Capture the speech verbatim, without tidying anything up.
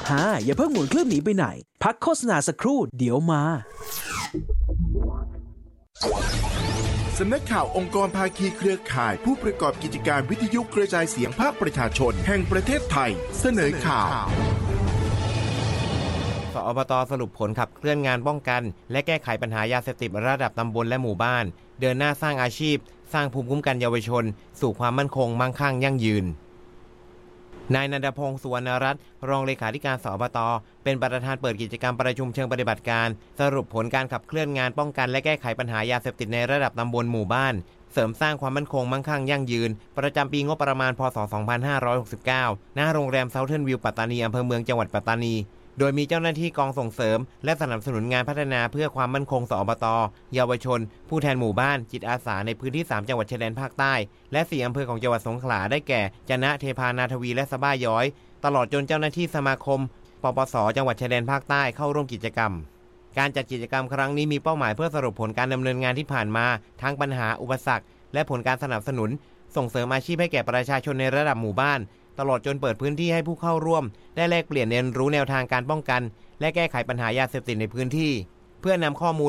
ฮ่าอย่าเพิ่งหมุนเครื่องหนีไปไหนพักโฆษณาสักครู่เดี๋ยวมาสำนักข่าวองค์กรภาคีเครือข่ายผู้ประกอบกิจการวิทยุกระจายเสียงภาคประชาชนแห่งประเทศไทยเสนอข่าวสอบต.สรุปผลขับเคลื่อนงานป้องกันและแก้ไขปัญหายาเสพติดระดับตำบลและหมู่บ้านเดินหน้าสร้างอาชีพสร้างภูมิคุ้มกันเยาวชนสู่ความมั่นคงมั่งคั่งยั่งยืนนายนันทพงศ์สุวรรณรัตน์รองเลขาธิการสอบต.เป็นประธานเปิดกิจกรรมประชุมเชิงปฏิบัติการสรุปผลการขับเคลื่อนงานป้องกันและแก้ไขปัญหายาเสพติดในระดับตำบลหมู่บ้านเสริมสร้างความมั่นคงมั่งคั่งยั่งยืนประจำปีงบประมาณพ.ศ. สองพันห้าร้อยหกสิบเก้าณโรงแรมเซาเทิร์นวิวปัตตานีอำเภอเมืองจังหวัดปัตตานีโดยมีเจ้าหน้าที่กองส่งเสริมและสนับสนุนงานพัฒนาเพื่อความมั่นคงสอบต.เยาวชนผู้แทนหมู่บ้านจิตอาสาในพื้นที่สามจังหวัดชายแดนภาคใต้และสี่อำเภอของจังหวัดสงขลาได้แก่จะนะเทพานาทวีและสะบ้าย้อยตลอดจนเจ้าหน้าที่สมาคมปปส.จังหวัดชายแดนภาคใต้เข้าร่วมกิจกรรมการจัดกิจกรรมครั้งนี้มีเป้าหมายเพื่อสรุปผลการดำเนินงานที่ผ่านมาทั้งปัญหาอุปสรรคและผลการสนับสนุนส่งเสริมอาชีพให้แก่ประชาชนในระดับหมู่บ้านตลอดจนเปิดพื้นที่ให้ผู้เข้าร่วมได้แลกเปลี่ยนเรียนรู้แนวทางการป้องกันและแก้ไขปัญหายาเสพติดในพื้นที่เพื่อนำข้อมูล